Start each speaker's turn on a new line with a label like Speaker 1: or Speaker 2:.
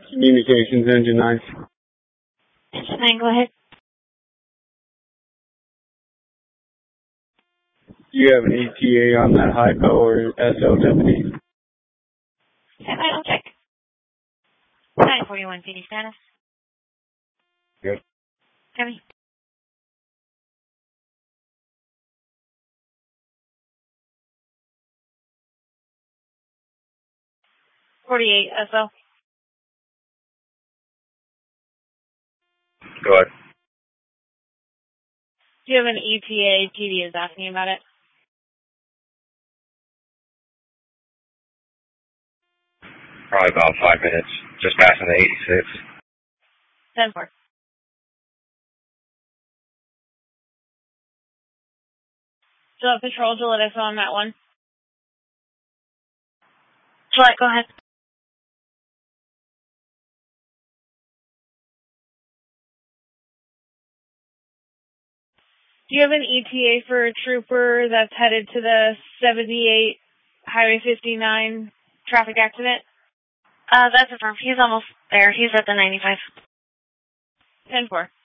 Speaker 1: Communications Engine 9.
Speaker 2: Engine 9, go ahead.
Speaker 1: Do you have an ETA on that hypo or SLWD?
Speaker 2: Yeah, I'll check. 941 PD status.
Speaker 1: Good.
Speaker 2: Copy. .48 SL.
Speaker 1: Go ahead.
Speaker 2: Do you have an ETA? TD is asking about it.
Speaker 1: Probably about 5 minutes. Just passing the 86.
Speaker 2: 10-4. Still have control to let us on that one. Gillette, go ahead. Do you have an ETA for a trooper that's headed to the 78 Highway 59 traffic accident?
Speaker 3: That's confirmed. He's almost there. He's at the 95.
Speaker 2: 10-4.